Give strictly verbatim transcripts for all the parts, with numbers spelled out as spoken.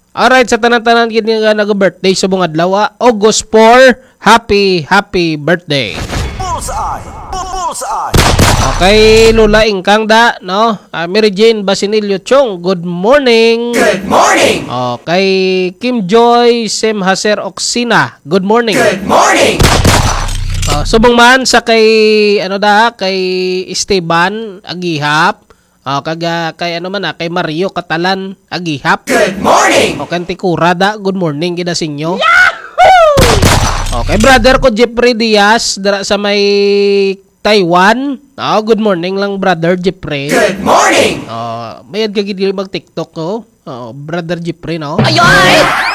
Alright, sa tanan-tanan gid nga nag-birthday sa bong adlaw, ah, August four, happy happy birthday. Bullseye! Bullseye! Okay, Lula Ingkang da, no? Uh, Mary Jane Basinilio Chong, good morning. Good morning! Okay, Kim Joy Semhaser Oksina, good morning. Good morning! Uh, subong man sa kay ano da, kay Esteban Agihap. Oh, kaga kay ano man na kay Mario Catalan Agihap. Good morning! O kan Tikura da, good morning gida sa inyo. Okay, brother ko Jeffrey Diaz dara sa may Taiwan. Oh, good morning lang brother Jeffrey. Good morning! Oh, mayad ka gid mag TikTok ko. Oh, brother Jeffrey no. Ayoy!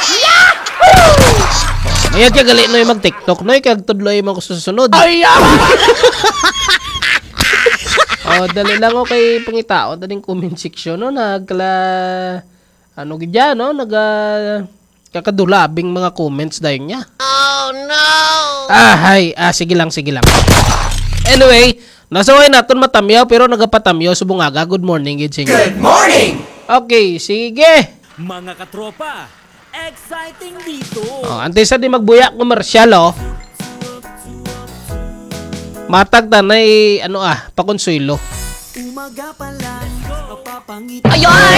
Mayad ka gali no mag TikTok no kag tudloy mo ko susunod. Ay! Oh, dali lang ako kay pangitao daling comment section no nagkala ano gidya no naga kakadulabing mga comments dayon niya. Oh no! Ah, hay. Ah, sige lang, sige lang. Anyway, nasaway naton matamyaw pero nagapatamyaw sa bungaga. Good morning, gid sa inyo. Good morning! Okay, sige. Mga katropa, exciting dito! Oh, antay sa di magbuya komersyal oh. Matag tanay ano ah, pakonsuelo. Umaga pa lang, mapapangiti. Ayoy!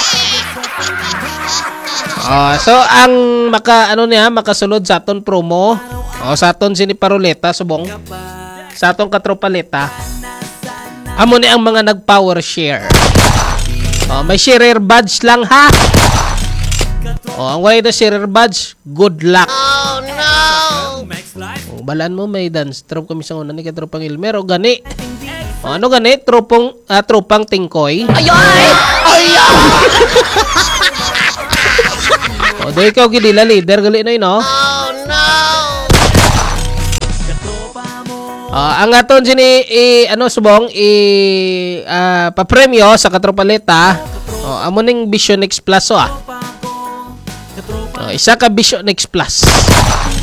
Oh, so ang maka ano niya makasulod sa aton promo. Oh, sa aton sini Paroleta subong. Sa aton katropaleta. Amo ni ang mga nag-power share. Oh, may sharer badge lang ha. Oh, ang way na sharer badge, good luck. Oh no! Max Life, Oh, balaan mo may dance trop kami sa una ni katropang Ilmer o gani. Oh, ano gani? Tropong ah, tropang tingkoy. Ayoy! Ayoy! Oh, do ikaw gidila leader gali na ino. Oh no! Ah, ang aton sini i ano subong i ah, pa-premyo sa katropaleta. Oh, amo ning Vision X Plus oh, ah. Oh, isa ka Vision X Plus.